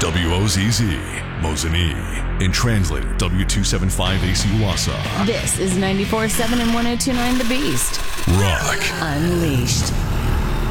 WOZZ, Mosinee, and translator W275AC Wausau. This is 94.7 and 102.9 The Beast. Rock Unleashed.